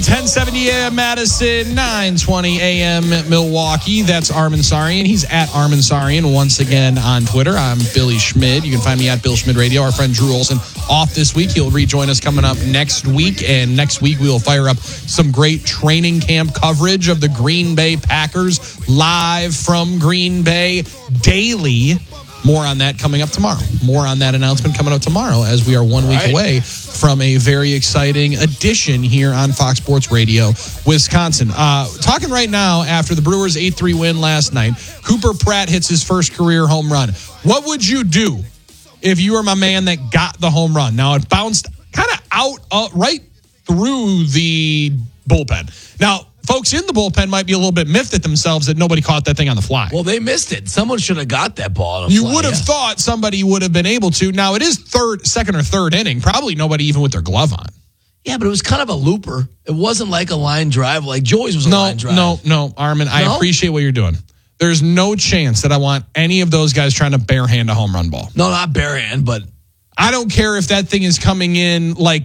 1070 a.m. Madison, 920 a.m. Milwaukee. That's Armin Sarian. He's at Armin Sarian once again on Twitter. I'm Billy Schmid. You can find me at Bill Schmid Radio. Our friend Drew Olson off this week. He'll rejoin us coming up next week. And next week we will fire up some great training camp coverage of the Green Bay Packers live from Green Bay daily. More on that coming up tomorrow. More on that announcement coming up tomorrow as we are 1 week away from a very exciting edition here on Fox Sports Radio, Wisconsin. Talking right now after the Brewers' 8-3 win last night, Cooper Pratt hits his first career home run. What would you do if you were my man that got the home run? Now, it bounced kind of out right through the bullpen. Now, folks in the bullpen might be a little bit miffed at themselves that nobody caught that thing on the fly. Well, they missed it. Someone should have got that ball on the fly. You would have thought somebody would have been able to. Now, it is second or third inning. Probably nobody even with their glove on. Yeah, but it was kind of a looper. It wasn't like a line drive like Joey's was a line drive. No, Armin, I appreciate what you're doing. There's no chance that I want any of those guys trying to barehand a home run ball. No, not barehand, but I don't care if that thing is coming in like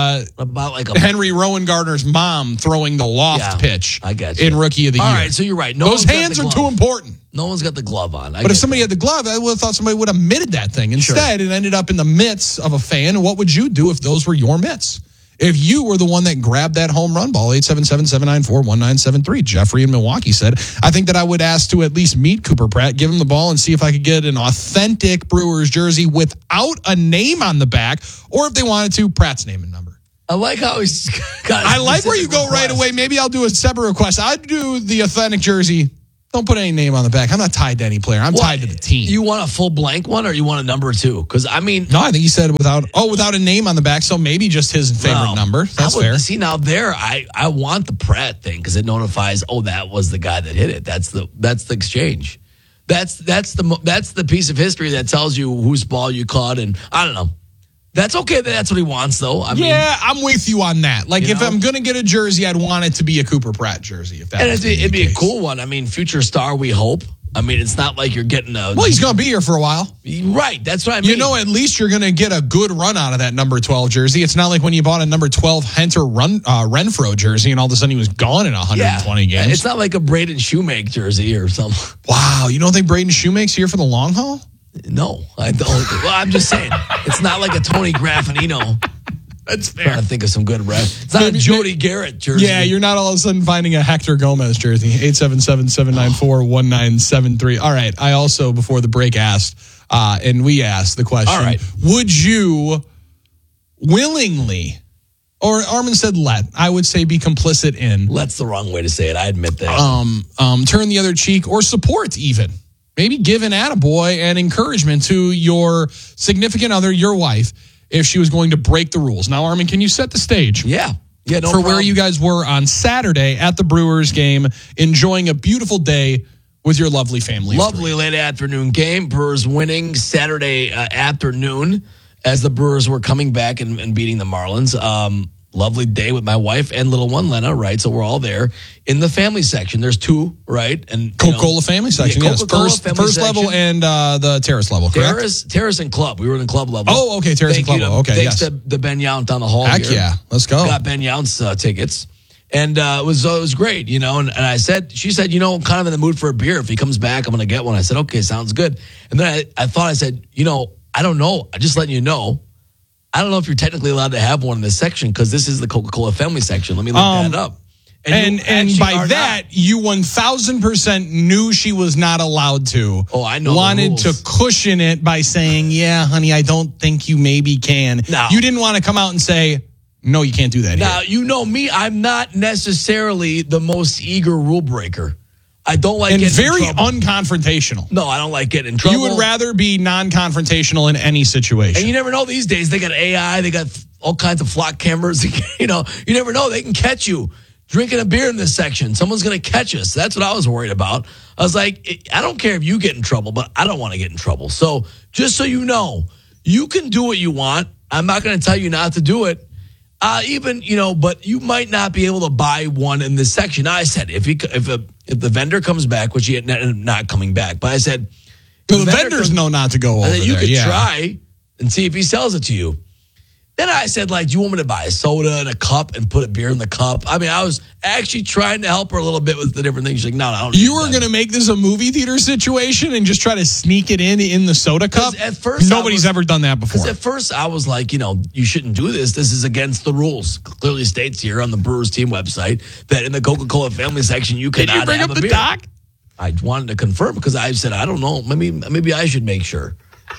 Henry Rowan Gardner's mom throwing the loft pitch I got you. in Rookie of the Year. All right, so you're right. Those hands are too important. No one's got the glove on. But if somebody had the glove, I would have thought somebody would have mitted that thing. Instead, It ended up in the mitts of a fan. What would you do if those were your mitts? If you were the one that grabbed that home run ball, 877-794-1973. Jeffrey in Milwaukee said, I think that I would ask to at least meet Cooper Pratt, give him the ball, and see if I could get an authentic Brewers jersey without a name on the back, or if they wanted to, Pratt's name and number. I like how he's got I like where you go right away. Maybe I'll do a separate request. I'd do the authentic jersey. Don't put any name on the back. I'm not tied to any player. I'm tied to the team. You want a full blank one or you want a number 2? Because, I mean... No, I think he said without a name on the back, so maybe just his favorite number. That's fair. See, now there, I want the Pratt thing because it notifies, that was the guy that hit it. That's the exchange. That's the piece of history that tells you whose ball you caught, and I don't know. That's okay. That's what he wants, though. I'm with you on that. Like, if I'm going to get a jersey, I'd want it to be a Cooper Pratt jersey. If that it'd be a cool one. I mean, future star, we hope. I mean, it's not like you're getting a... Well, he's going to be here for a while. Right, that's what I mean. At least you're going to get a good run out of that number 12 jersey. It's not like when you bought a number 12 Hunter Renfroe jersey and all of a sudden he was gone in 120 games. It's not like a Braden Shoemake jersey or something. Wow, you don't think Braden Shoemake's here for the long haul? No, I don't. Well, I'm just saying, it's not like a Tony Graffinino. That's fair. Trying to think of some good ref. It's not a Jody Garrett jersey. Yeah, you're not all of a sudden finding a Hector Gomez jersey. 877-794-1973. All right, I also, before the break, asked, and we asked the question, all right, would you willingly, or Armin said I would say be complicit in. Let's the wrong way to say it, I admit that. Turn the other cheek or support even. Maybe give an attaboy and encouragement to your significant other, your wife, if she was going to break the rules. Now, Armin, can you set the stage? Yeah, no for problem. Where you guys were on Saturday at the Brewers game, enjoying a beautiful day with your lovely family. Lovely late afternoon game. Brewers winning Saturday afternoon as the Brewers were coming back and beating the Marlins. Lovely day with my wife and little one, Lena, right? So we're all there in the family section. There's 2, right? And Coca-Cola family section, yes. First level and the terrace level, correct? Terrace and club. We were in the club level. Oh, okay, terrace and club level. Okay, thanks to the Ben Yount down the hall. Heck here. Yeah, let's go. Got Ben Yount's tickets. And it was great, and I said, she said, I'm kind of in the mood for a beer. If he comes back, I'm going to get one. I said, okay, sounds good. And then I said, I don't know. I'm just letting you know. I don't know if you're technically allowed to have one in this section because this is the Coca-Cola family section. Let me look that up. And by that, you 1,000% knew she was not allowed to. Oh, I know. Wanted to cushion it by saying, yeah, honey, I don't think you maybe can. No. You didn't want to come out and say, no, you can't do that now, here. You know me. I'm not necessarily the most eager rule breaker. I don't like getting very in trouble. Unconfrontational. No, I don't like getting in trouble. You would rather be non-confrontational in any situation. And you never know these days. They got AI. They got all kinds of flock cameras. You never know. They can catch you drinking a beer in this section. Someone's going to catch us. That's what I was worried about. I was like, I don't care if you get in trouble, but I don't want to get in trouble. So just so you know, you can do what you want. I'm not going to tell you not to do it. But you might not be able to buy one in this section. I said, if the vendor comes back, which he ended up not coming back, but I said, the vendors know not to go over there. You could try and see if he sells it to you. Then I said, like, do you want me to buy a soda and a cup and put a beer in the cup? I mean, I was actually trying to help her a little bit with the different things. She's like, no, I don't. You were going to make this a movie theater situation and just try to sneak it in the soda cup? At first, nobody's ever done that before. At first, I was like, you shouldn't do this. This is against the rules. Clearly states here on the Brewers team website that in the Coca-Cola family section, you cannot Did you bring have up a the beer. doc? I wanted to confirm because I said, I don't know. Maybe I should make sure.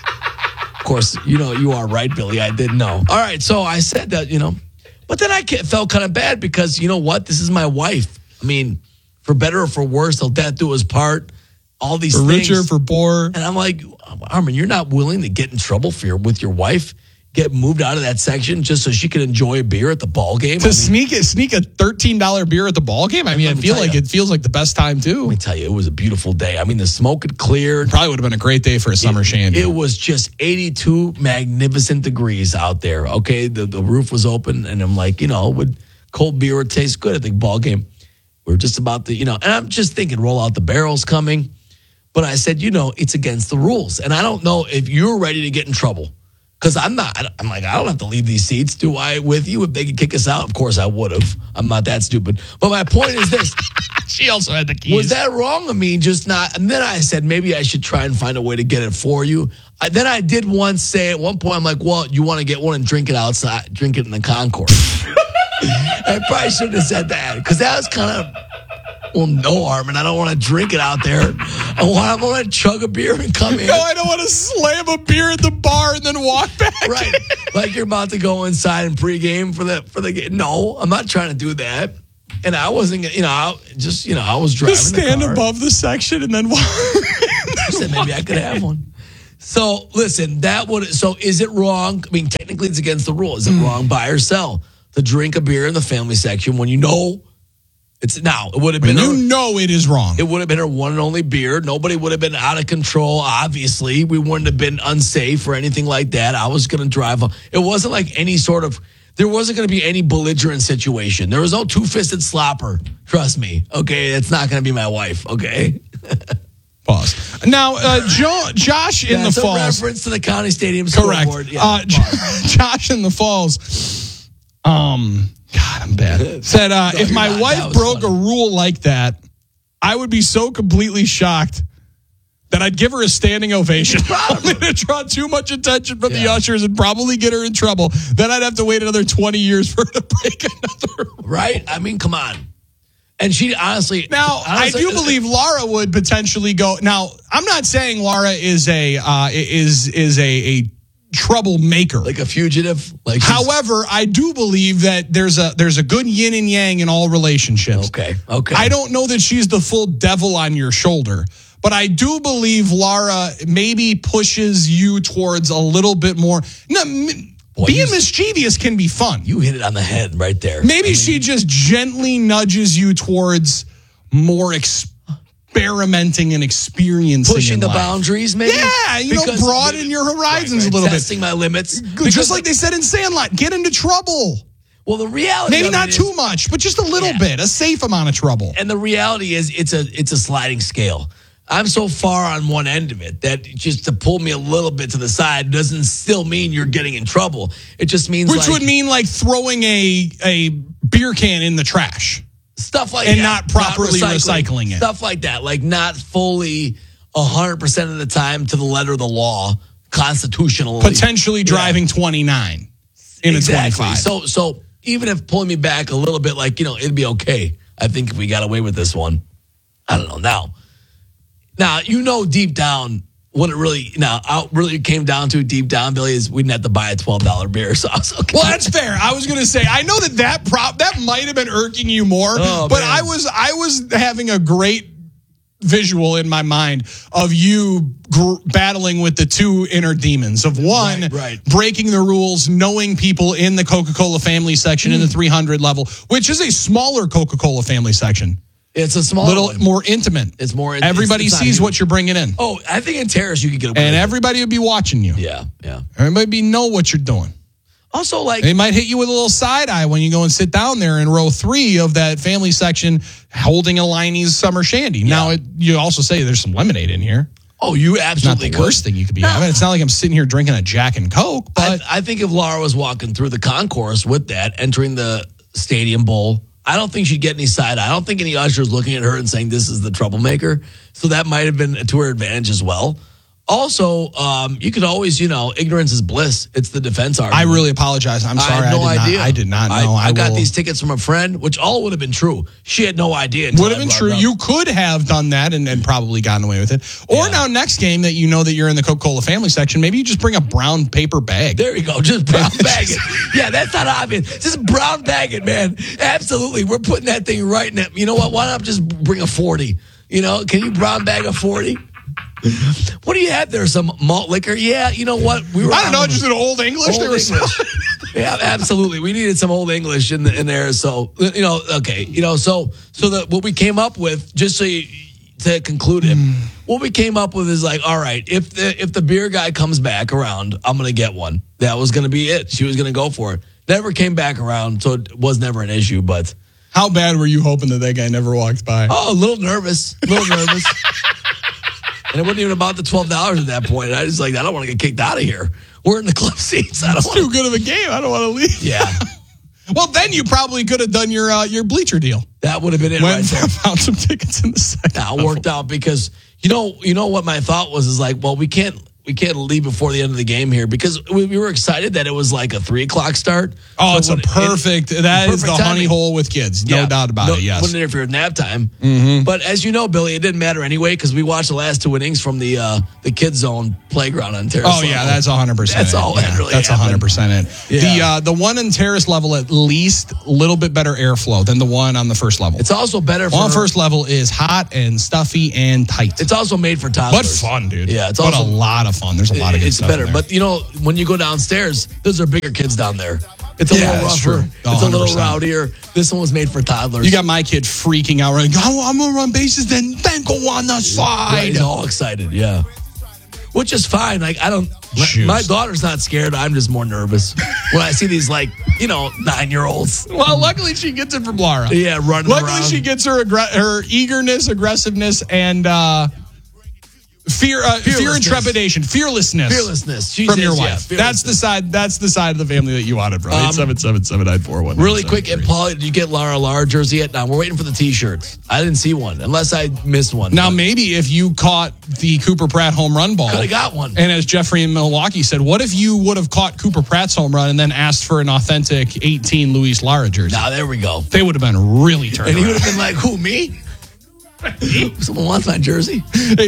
Of course, you are right, Billy. I didn't know. All right, so I said that, but then I felt kind of bad because you know what? This is my wife. I mean, for better or for worse, till death do us part. All these for things. richer, for poorer. And I'm like, Armin, you're not willing to get in trouble with your wife, get moved out of that section just so she can enjoy a beer at the ball game? Sneak a $13 beer at the ball game? I mean, it feels like the best time, too. Let me tell you, it was a beautiful day. I mean, the smoke had cleared. Probably would have been a great day for a summer shandy. It was just 82 magnificent degrees out there, okay? The roof was open, and I'm like, would cold beer would taste good at the ball game. We're just about to, and I'm just thinking, roll out the barrels coming. But I said, it's against the rules. And I don't know if you're ready to get in trouble. Because I'm not. I'm like, I don't have to leave these seats, do I, with you? If they could kick us out, of course I would have. I'm not that stupid. But my point is this. She also had the keys. Was that wrong of me? Just not. And then I said, maybe I should try and find a way to get it for you. Then I did once say at one point, I'm like, well, you want to get one and drink it outside, drink it in the concourse. I probably shouldn't have said that because that was kind of, well, no, Armin, I don't want to drink it out there. I want to chug a beer and come in. No, I don't want to slam a beer at the bar and then walk back. Right, like you're about to go inside and pregame for the game. No, I'm not trying to do that. And I wasn't, I was driving. Just stand above the section and then walk. I said maybe I could have one. So listen, so is it wrong? I mean, technically it's against the rule. Is it wrong, buy or sell, to drink a beer in the family section when you know it would have been it is wrong. It would have been her one and only beer. Nobody would have been out of control. Obviously, we wouldn't have been unsafe or anything like that. I was going to drive. It wasn't like any sort of. There wasn't going to be any belligerent situation. There was no two-fisted slopper. Trust me. Okay, it's not going to be my wife. Okay. Pause. Now, Josh in the Falls. That's a reference to the county stadium correct. scoreboard. Yeah, Josh in the Falls. God, I'm bad. Said, if my wife broke a rule like that, I would be so completely shocked that I'd give her a standing ovation. Probably to draw too much attention from the ushers and probably get her in trouble. Then I'd have to wait another 20 years for her to break another rule. Right? I mean, come on. And she honestly... Now, I do believe Laura would potentially go... Now, I'm not saying Laura is a troublemaker, like a fugitive. However, I do believe that there's a good yin and yang in all relationships. Okay. I don't know that she's the full devil on your shoulder, but I do believe Laura maybe pushes you towards a little bit more. No, being mischievous can be fun. You hit it on the head right there. Maybe she just gently nudges you towards more experimenting and experiencing, pushing the boundaries, maybe. Yeah, broaden your horizons a little bit, testing my limits. Just like they said in Sandlot, get into trouble. Well, the reality, maybe not too much, but just a little bit, a safe amount of trouble. And the reality is, it's a sliding scale. I'm so far on one end of it that just to pull me a little bit to the side doesn't still mean you're getting in trouble. It just means which would mean like throwing a beer can in the trash. Stuff like and that. And not properly recycling it. Stuff like that. Like not fully 100% of the time to the letter of the law, constitutionally. Potentially driving 29 in a 25. So even if pulling me back a little bit, like, it'd be okay. I think if we got away with this one. I don't know. Now, deep down, what it really came down to deep down, Billy, is we didn't have to buy a $12 beer. So I was okay. Well, that's fair. I was going to say, I know that might have been irking you more, but man. I was having a great visual in my mind of you battling with the two inner demons of one, breaking the rules, knowing people in the Coca-Cola family section in the 300 level, which is a smaller Coca-Cola family section. It's a small little more intimate. It's more. Everybody sees what you're bringing in. Oh, I think in Terrace you could get away. And everybody would be watching you. Yeah. Everybody know what you're doing. Also, like they might hit you with a little side eye when you go and sit down there in row 3 of that family section, holding a Liney's Summer Shandy. Yeah. Now, you also say there's some lemonade in here. Oh, you Not absolutely the could. worst thing you could be having. It's not like I'm sitting here drinking a Jack and Coke, but I think if Laura was walking through the concourse with that, entering the Stadium Bowl, I don't think she'd get any side eye. I don't think any ushers looking at her and saying this is the troublemaker. So that might have been to her advantage as well. Also, you could always, ignorance is bliss. It's the defense argument. I really apologize. I'm sorry. I had no idea. I did not know. I got these tickets from a friend, which all would have been true. She had no idea. Would have been true. You could have done that and probably gotten away with it. Or now next game that you know that you're in the Coca-Cola family section, maybe you just bring a brown paper bag. There you go. Just brown bag it. Yeah, that's not obvious. Just brown bag it, man. Absolutely. We're putting that thing right in it. You know what? Why not just bring a 40? Can you brown bag a 40? What do you have there? Some malt liquor? Yeah, you know what? I don't know, just an Old English. Old English. Yeah, absolutely. We needed some Old English in there. So, okay. What we came up with, just to conclude it, what we came up with is like, all right, if the beer guy comes back around, I'm going to get one. That was going to be it. She was going to go for it. Never came back around, so it was never an issue, but. How bad were you hoping that guy never walked by? Oh, a little nervous. And it wasn't even about the $12 at that point. I was like, I don't want to get kicked out of here. We're in the club seats. It's too good of a game. I don't want to leave. Yeah. Well, then you probably could have done your bleacher deal. That would have been it right there. Found some tickets in the second. That worked out because you know what my thought was is like, well, we can't leave before the end of the game here because we were excited that it was like a 3:00 start. Oh, so it's perfect the honey hole with kids. No doubt about it. Yes. Wouldn't interfere with nap time. Mm-hmm. But as you know, Billy, it didn't matter anyway because we watched the last 2 innings from the kids zone playground on Terrace. Oh yeah, that's 100%. That's all that really That's happened. 100% it. Yeah. The one in Terrace level at least a little bit better airflow than the one on the first level. It's also better for on first level is hot and stuffy and tight. It's also made for toddlers. But fun, dude. Yeah, it's a lot of fun. There's a lot of good stuff. It's better, but when you go downstairs, those are bigger kids down there. It's a little rougher. True. It's a little rowdier. This one was made for toddlers. You got my kid freaking out, running. I'm gonna run bases, then go on the side. Right, he's all excited, yeah. Which is fine. Like my daughter's not scared. I'm just more nervous when I see these 9-year-olds. Well, luckily she gets it from Laura. Yeah, running around. Luckily she gets her eagerness, aggressiveness, and fear and trepidation, fearlessness from your wife. That's the side of the family that you wanted, bro. 877-794-1973. Really quick, and Paul, did you get Laura jersey yet? No, we're waiting for the T-shirts. I didn't see one, unless I missed one. Now, maybe if you caught the Cooper Pratt home run ball. Could have got one. And as Jeffrey in Milwaukee said, what if you would have caught Cooper Pratt's home run and then asked for an authentic 18 Luis Lara jersey? Now, there we go. They would have been really turned And he around. would have been like, who, me? Someone wants my jersey.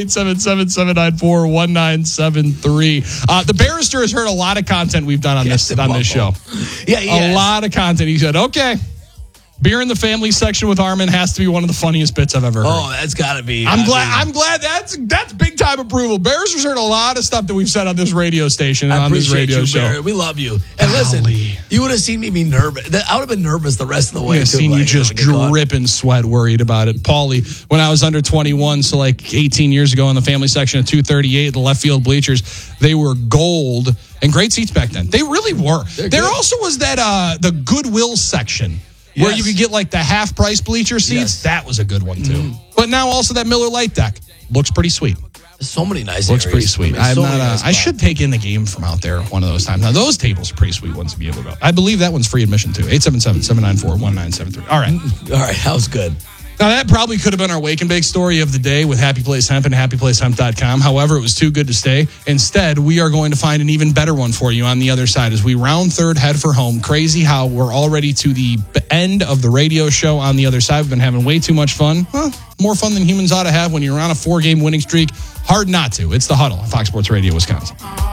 877-794-1973. The barrister has heard a lot of content we've done on this show. Yeah, a lot of content. He said, okay, beer in the family section with Armin has to be one of the funniest bits I've ever heard. Oh, that's got to be. I'm glad that's big time approval. Barrister's heard a lot of stuff that we've said on this radio station and on this radio show. Barry. We love you. And listen, you would have seen me be nervous. I would have been nervous the rest of the way. I've seen you just dripping sweat, worried about it. Paulie, when I was under 21, so like 18 years ago in the family section of 238, the left field bleachers, they were gold and great seats back then. They really were. There also was that the Goodwill section. Where you could get like the half price bleacher seats. Yes. That was a good one too. But now also that Miller Lite deck looks pretty sweet. So many nice Looks areas. pretty sweet. I should take in the game from out there one of those times. Now those tables are pretty sweet ones to be able to go. I believe that one's free admission too. 877-794-1973. All right. That was good. Now, that probably could have been our Wake and Bake story of the day with Happy Place Hemp and HappyPlaceHemp.com. However, it was too good to stay. Instead, we are going to find an even better one for you on the other side as we round third, head for home. Crazy how we're already to the end of the radio show on the other side. We've been having way too much fun. Well, more fun than humans ought to have when you're on a 4-game winning streak. Hard not to. It's The Huddle on Fox Sports Radio, Wisconsin.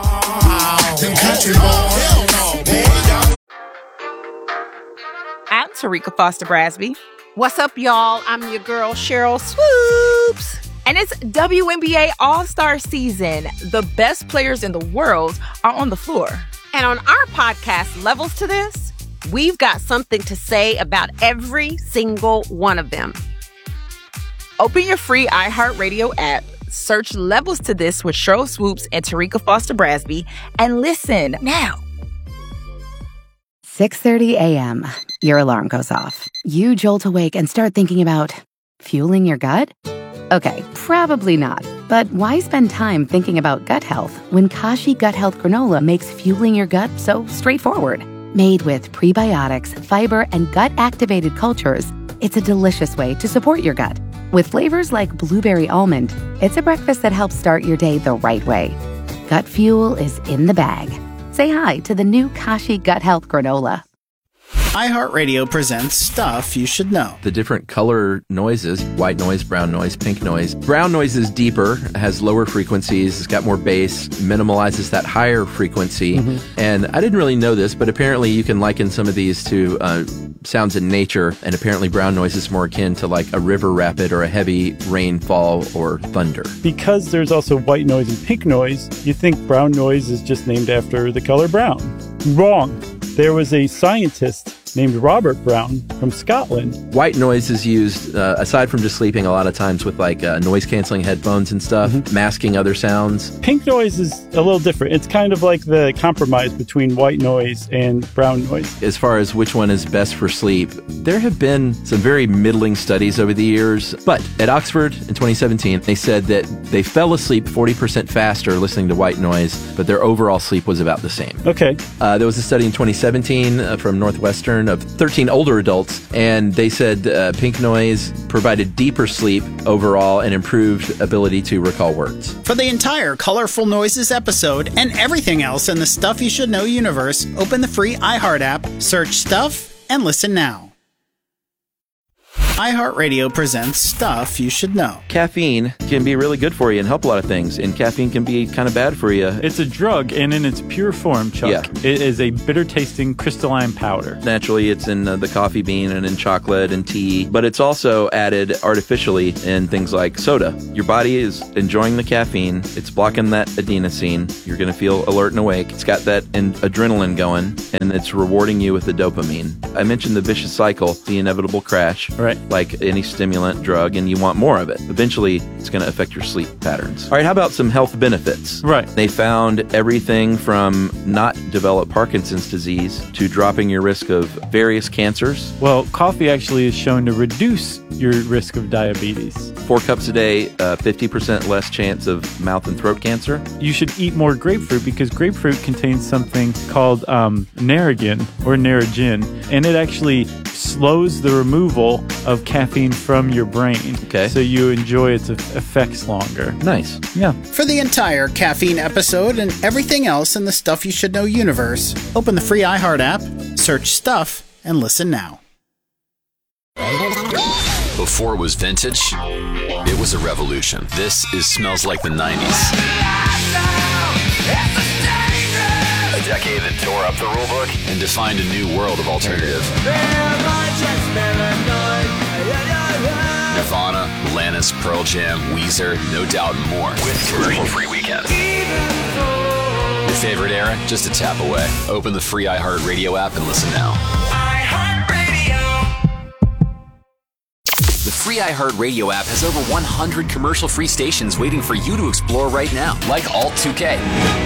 I'm Tarika Foster Brasby. What's up, y'all? I'm your girl, Cheryl Swoops. And it's WNBA All-Star season. The best players in the world are on the floor. And on our podcast, Levels to This, we've got something to say about every single one of them. Open your free iHeartRadio app, search Levels to This with Cheryl Swoops and Tarika Foster Brasby, and listen now. 6:30 a.m. Your alarm goes off. You jolt awake and start thinking about fueling your gut? Okay, probably not. But why spend time thinking about gut health when Kashi Gut Health Granola makes fueling your gut so straightforward? Made with prebiotics, fiber, and gut-activated cultures, it's a delicious way to support your gut. With flavors like blueberry almond, it's a breakfast that helps start your day the right way. Gut fuel is in the bag. Say hi to the new Kashi Gut Health Granola. iHeartRadio presents Stuff You Should Know. The different color noises, white noise, brown noise, pink noise. Brown noise is deeper, has lower frequencies, it's got more bass, minimalizes that higher frequency. And I didn't really know this, but apparently you can liken some of these to sounds in nature, and apparently brown noise is more akin to like a river rapid or a heavy rainfall or thunder. Because there's also white noise and pink noise, you think brown noise is just named after the color brown. Wrong. There was a scientist named Robert Brown from Scotland. White noise is used, aside from just sleeping, a lot of times with like noise-canceling headphones and stuff, masking other sounds. Pink noise is a little different. It's kind of like the compromise between white noise and brown noise. As far as which one is best for sleep, there have been some very middling studies over the years. But at Oxford in 2017, they said that they fell asleep 40% faster listening to white noise, but their overall sleep was about the same. Okay. There was a study in 2017 from Northwestern of 13 older adults, and they said pink noise provided deeper sleep overall and improved ability to recall words. For the entire Colorful Noises episode and everything else in the Stuff You Should Know universe, open the free iHeart app, search Stuff, and listen now. iHeartRadio presents Stuff You Should Know. Caffeine can be really good for you and help a lot of things, and caffeine can be kind of bad for you. It's a drug, and in its pure form, Chuck, it is a bitter-tasting crystalline powder. Naturally, it's in the coffee bean and in chocolate and tea, but it's also added artificially in things like soda. Your body is enjoying the caffeine. It's blocking that adenosine. You're going to feel alert and awake. It's got that adrenaline going, and it's rewarding you with the dopamine. I mentioned the vicious cycle, the inevitable crash. Right. Like any stimulant drug, and you want more of it. Eventually, it's going to affect your sleep patterns. All right, how about some health benefits? Right. They found everything from not develop Parkinson's disease to dropping your risk of various cancers. Well, coffee actually is shown to reduce your risk of diabetes. 4 cups a day, 50% less chance of mouth and throat cancer. You should eat more grapefruit because grapefruit contains something called Narragin or Narragin, and it actually slows the removal of caffeine from your brain. Okay. So you enjoy its effects longer. Nice. Yeah. For the entire caffeine episode and everything else in the Stuff You Should Know universe, open the free iHeart app, search Stuff, and listen now. Before it was vintage, it was a revolution. This is Smells Like the 90s. A decade that tore up the rulebook and defined a new world of alternative. Nirvana, Alanis, Pearl Jam, Weezer, No Doubt, and more. With commercial-free weekends. Your favorite era? Just a tap away. Open the free iHeartRadio app and listen now. The free iHeartRadio app has over 100 commercial-free stations waiting for you to explore right now, like Alt 2K.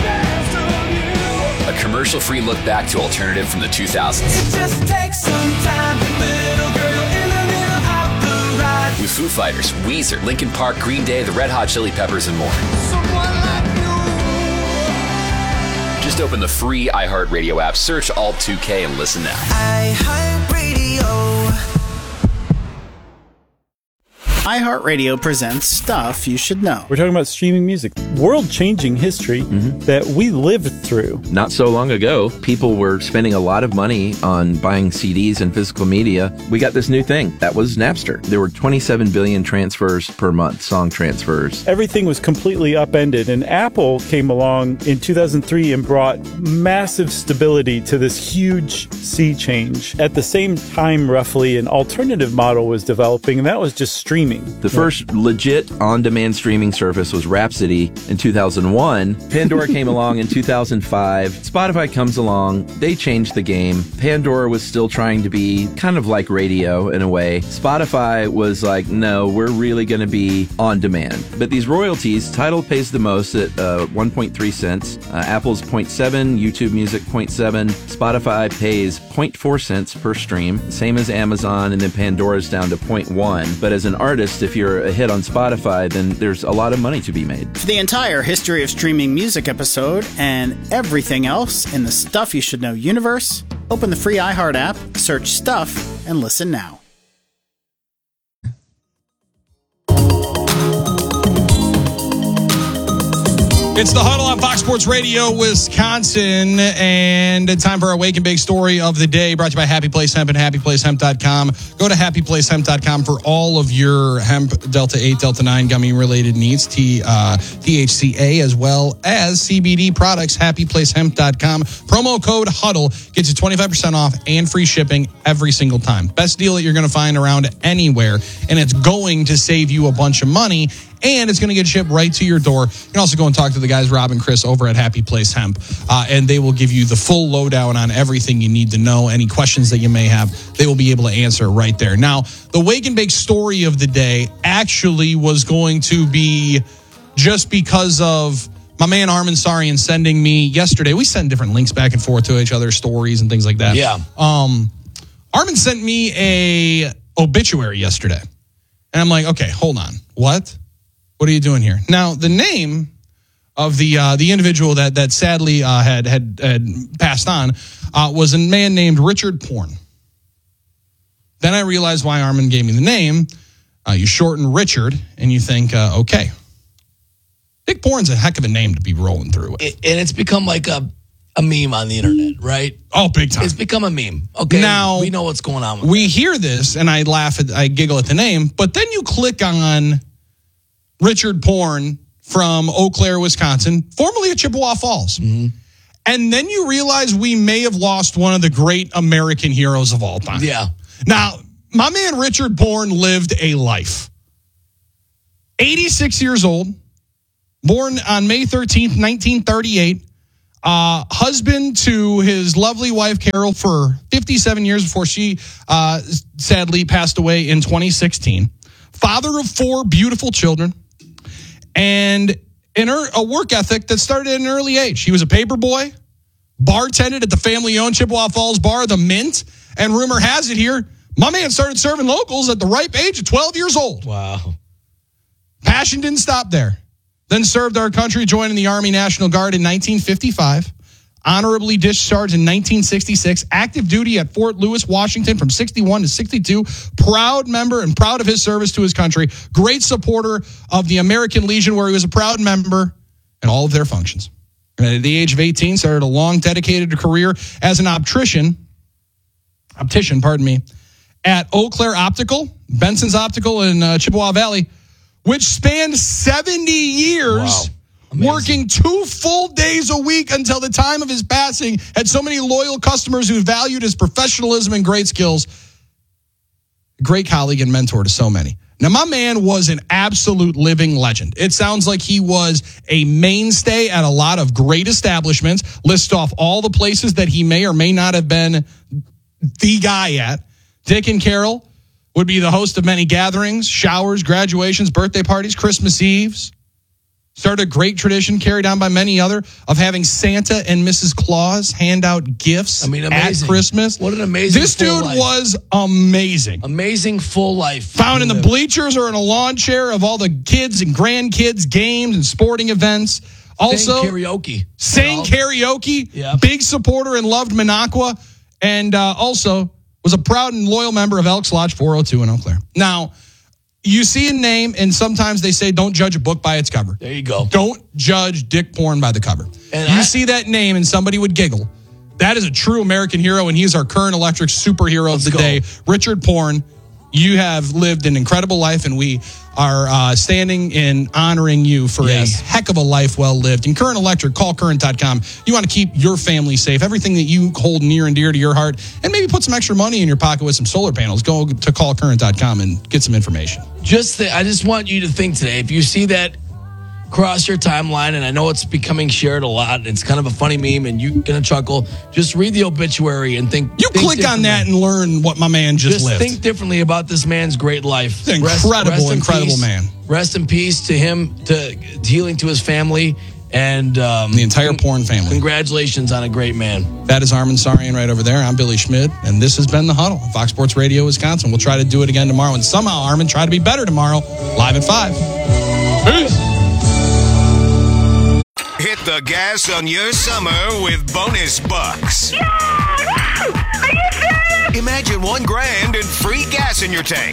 A commercial-free look back to alternative from the 2000s. It just takes some time, little girl in the middle of the ride. With Foo Fighters, Weezer, Linkin Park, Green Day, the Red Hot Chili Peppers, and more. Just open the free iHeartRadio app, search Alt 2K, and listen now. iHeartRadio. iHeartRadio presents Stuff You Should Know. We're talking about streaming music. World-changing history that we lived through. Not so long ago, people were spending a lot of money on buying CDs and physical media. We got this new thing. That was Napster. There were 27 billion transfers per month, song transfers. Everything was completely upended, and Apple came along in 2003 and brought massive stability to this huge sea change. At the same time, roughly, an alternative model was developing, and that was just streaming. The first legit on-demand streaming service was Rhapsody in 2001. Pandora came along in 2005. Spotify comes along. They changed the game. Pandora was still trying to be kind of like radio in a way. Spotify was like, no, we're really going to be on demand. But these royalties, Tidal pays the most at 1.3 cents. Apple's 0.7, YouTube Music 0.7. Spotify pays 0.4 cents per stream, same as Amazon, and then Pandora's down to 0.1. But as an artist, artist, if you're a hit on Spotify, then there's a lot of money to be made. For the entire history of streaming music episode and everything else in the Stuff You Should Know universe, open the free iHeart app, search Stuff, and listen now. It's the Huddle on Fox Sports Radio, Wisconsin, and time for our Wake and Bake story of the day, brought to you by Happy Place Hemp and HappyPlaceHemp.com. Go to HappyPlaceHemp.com for all of your hemp Delta 8, Delta 9 gummy-related needs, THCA, as well as CBD products, HappyPlaceHemp.com. Promo code HUDDLE gets you 25% off and free shipping every single time. Best deal that you're going to find around anywhere, and it's going to save you a bunch of money, and it's going to get shipped right to your door. You can also go and talk to the guys, Rob and Chris, over at Happy Place Hemp, and they will give you the full lowdown on everything you need to know. Any questions that you may have, they will be able to answer right there. Now, the Wake and Bake story of the day actually was going to be just because of my man Armin Sarian sending me yesterday. We send different links back and forth to each other, stories and things like that. Yeah. Armin sent me a obituary yesterday, and I'm like, okay, hold on, what? What are you doing here? Now, the name of the individual that sadly had passed on was a man named Richard Porn. Then I realized why Armin gave me the name. You shorten Richard, and you think, okay. Dick Porn's a heck of a name to be rolling through with. And it's become like a meme on the internet, right? Oh, big time. It's become a meme. Okay, now, we know what's going on with we that. hear this, and I giggle at the name, but then you click on Richard Porn from Eau Claire, Wisconsin, formerly of Chippewa Falls. Mm-hmm. And then you realize we may have lost one of the great American heroes of all time. Yeah. Now, my man Richard Porn lived a life. 86 years old, born on May 13th, 1938. Husband to his lovely wife, Carol, for 57 years before she sadly passed away in 2016. Father of 4 beautiful children. And a work ethic that started at an early age. He was a paper boy, bartended at the family-owned Chippewa Falls bar, The Mint. And rumor has it here, my man started serving locals at the ripe age of 12 years old. Wow. Passion didn't stop there. Then served our country, joining the Army National Guard in 1955. Honorably discharged in 1966. Active duty at Fort Lewis, Washington from 61 to 62. Proud member and proud of his service to his country. Great supporter of the American Legion, where he was a proud member in all of their functions. And at the age of 18, started a long, dedicated career as an optician, at Eau Claire Optical, Benson's Optical in Chippewa Valley, which spanned 70 years. Wow. Working 2 full days a week until the time of his passing, had so many loyal customers who valued his professionalism and great skills. Great colleague and mentor to so many. Now, my man was an absolute living legend. It sounds like he was a mainstay at a lot of great establishments. List off all the places that he may or may not have been the guy at. Dick and Carol would be the host of many gatherings, showers, graduations, birthday parties, Christmas Eves. Started a great tradition carried on by many other of having Santa and Mrs. Claus hand out gifts at Christmas. What an amazing This dude life. Was amazing. Amazing full life. Found in the bleachers or in a lawn chair of all the kids and grandkids games and sporting events. Also, sang karaoke. Yep. Big supporter and loved Minocqua. And also was a proud and loyal member of Elks Lodge 402 in Eau Claire. Now, you see a name, and sometimes they say don't judge a book by its cover. There you go. Don't judge Dick Porn by the cover. And you see that name, and somebody would giggle. That is a true American hero, and he's our current electric superhero of the day. Richard Porn, you have lived an incredible life, and we are standing and honoring you for a heck of a life well lived. And Current Electric, call current.com. You want to keep your family safe, everything that you hold near and dear to your heart, and maybe put some extra money in your pocket with some solar panels. Go to callcurrent.com and get some information. I just want you to think today, if you see that cross your timeline, and I know it's becoming shared a lot, it's kind of a funny meme, and you're going to chuckle, just read the obituary and think. You click on that and learn what my man just lived. Think differently about this man's great life. Incredible man. Rest in peace to him, to healing to his family, And the entire Porn family. Congratulations on a great man. That is Armin Sarian right over there. I'm Billy Schmid, and this has been The Huddle on Fox Sports Radio, Wisconsin. We'll try to do it again tomorrow, and somehow, Armin, try to be better tomorrow, live at 5. Peace. Hit the gas on your summer with bonus bucks. Yeah! Are you serious? Imagine $1,000 and free gas in your tank.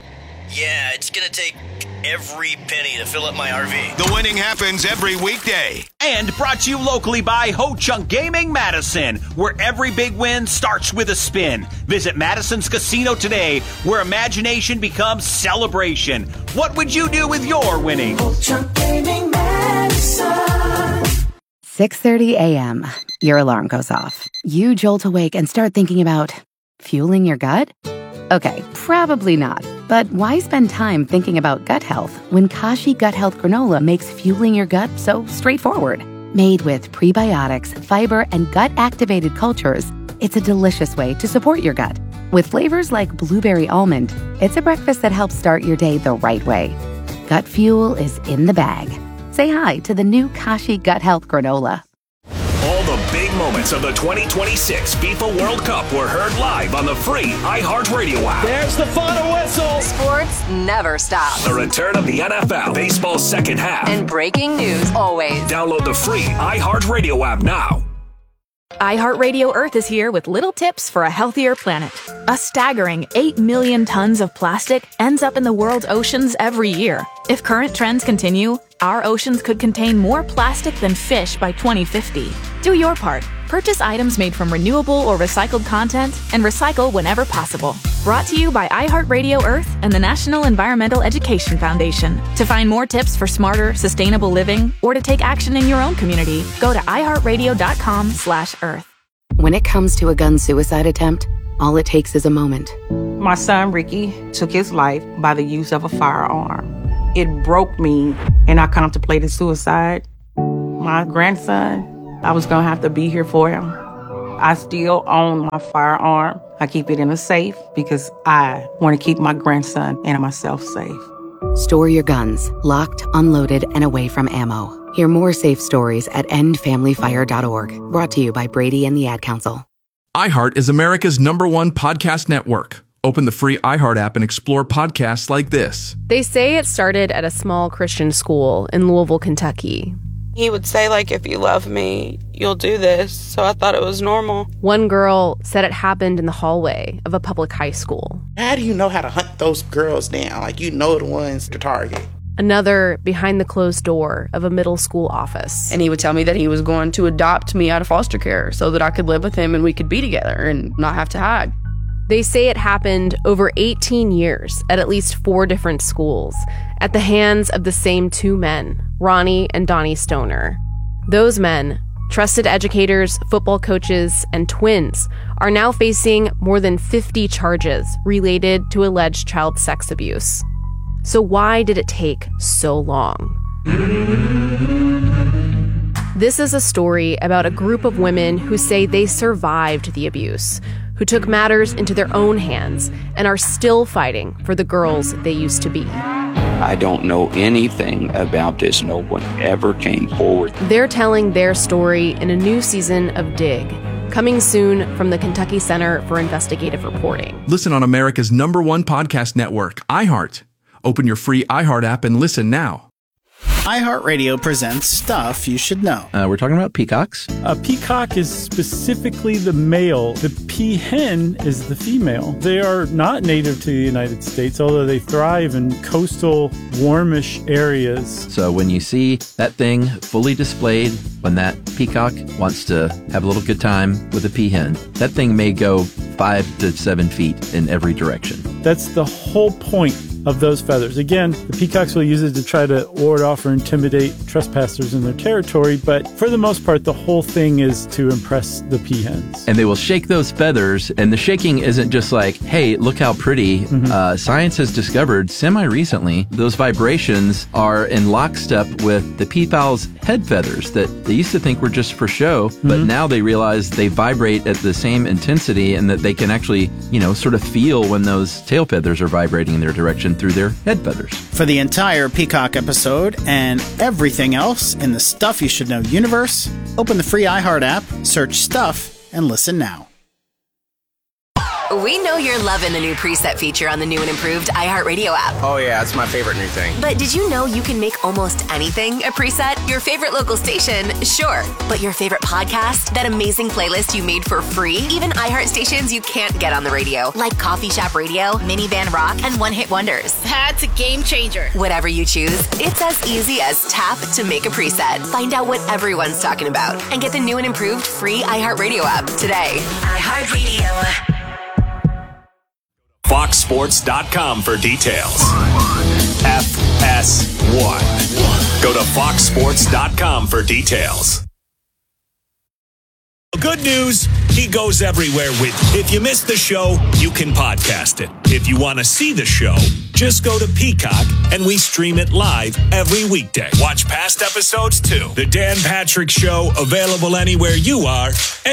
Yeah, it's gonna take every penny to fill up my RV. The winning happens every weekday. And brought to you locally by Ho Chunk Gaming Madison, where every big win starts with a spin. Visit Madison's Casino today, where imagination becomes celebration. What would you do with your winning? Ho Chunk Gaming Madison. 6:30 a.m. Your alarm goes off. You jolt awake and start thinking about fueling your gut? Okay, probably not. But why spend time thinking about gut health when Kashi Gut Health Granola makes fueling your gut so straightforward? Made with prebiotics, fiber, and gut-activated cultures, it's a delicious way to support your gut. With flavors like blueberry almond, it's a breakfast that helps start your day the right way. Gut fuel is in the bag. Say hi to the new Kashi Gut Health Granola. All the big moments of the 2026 FIFA World Cup were heard live on the free iHeartRadio app. There's the final whistle. Sports never stops. The return of the NFL, baseball's second half. And breaking news always. Download the free iHeartRadio app now. iHeartRadio Earth is here with little tips for a healthier planet. A staggering 8 million tons of plastic ends up in the world's oceans every year. If current trends continue, our oceans could contain more plastic than fish by 2050. Do your part. Purchase items made from renewable or recycled content and recycle whenever possible. Brought to you by iHeartRadio Earth and the National Environmental Education Foundation. To find more tips for smarter, sustainable living or to take action in your own community, go to iHeartRadio.com/Earth. When it comes to a gun suicide attempt, all it takes is a moment. My son, Ricky, took his life by the use of a firearm. It broke me, and I contemplated suicide. My grandson, I was going to have to be here for him. I still own my firearm. I keep it in a safe because I want to keep my grandson and myself safe. Store your guns, locked, unloaded, and away from ammo. Hear more safe stories at endfamilyfire.org. Brought to you by Brady and the Ad Council. iHeart is America's #1 podcast network. Open the free iHeart app and explore podcasts like this. They say it started at a small Christian school in Louisville, Kentucky. He would say, like, if you love me, you'll do this. So I thought it was normal. One girl said it happened in the hallway of a public high school. How do you know how to hunt those girls down? Like, you know the ones to target. Another behind the closed door of a middle school office. And he would tell me that he was going to adopt me out of foster care so that I could live with him and we could be together and not have to hide. They say it happened over 18 years at least 4 different schools at the hands of the same 2 men, Ronnie and Donnie Stoner. Those men, trusted educators, football coaches, and twins, are now facing more than 50 charges related to alleged child sex abuse. So why did it take so long? This is a story about a group of women who say they survived the abuse, who took matters into their own hands and are still fighting for the girls they used to be. I don't know anything about this. No one ever came forward. They're telling their story in a new season of Dig, coming soon from the Kentucky Center for Investigative Reporting. Listen on America's #1 podcast network, iHeart. Open your free iHeart app and listen now. iHeartRadio presents Stuff You Should Know. We're talking about peacocks. A peacock is specifically the male. The peahen is the female. They are not native to the United States, although they thrive in coastal, warmish areas. So when you see that thing fully displayed, when that peacock wants to have a little good time with a peahen, that thing may go 5 to 7 feet in every direction. That's the whole point of those feathers. Again, the peacocks will use it to try to ward off or intimidate trespassers in their territory, but for the most part, the whole thing is to impress the peahens. And they will shake those feathers, and the shaking isn't just like, hey, look how pretty. Science has discovered semi-recently those vibrations are in lockstep with the peafowl's head feathers that they used to think were just for show, but now they realize they vibrate at the same intensity and that they can actually, sort of feel when those tail feathers are vibrating in their direction. information through their head feathers. For the entire Peacock episode and everything else in the Stuff You Should Know universe, open the free iHeart app, search Stuff, and listen now. We know you're loving the new preset feature on the new and improved iHeartRadio app. Oh yeah, it's my favorite new thing. But did you know you can make almost anything a preset? Your favorite local station, sure. But your favorite podcast? That amazing playlist you made for free? Even iHeart stations you can't get on the radio, like Coffee Shop Radio, Minivan Rock, and One Hit Wonders. That's a game changer. Whatever you choose, it's as easy as tap to make a preset. Find out what everyone's talking about and get the new and improved free iHeartRadio app today. iHeartRadio. FoxSports.com for details. FS1. Go to FoxSports.com for details. Good news, he goes everywhere with you. If you missed the show, you can podcast it. If you want to see the show, just go to Peacock and we stream it live every weekday. Watch past episodes too. The Dan Patrick Show, available anywhere you are.